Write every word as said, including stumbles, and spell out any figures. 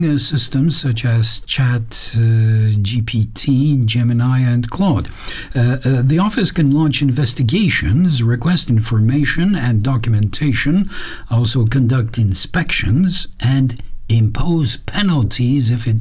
uh, systems such as Chat, uh, G P T, Gemini, and Claude. Uh, uh, the office can launch investigations, request information and documentation, also conduct inspections, and impose penalties if it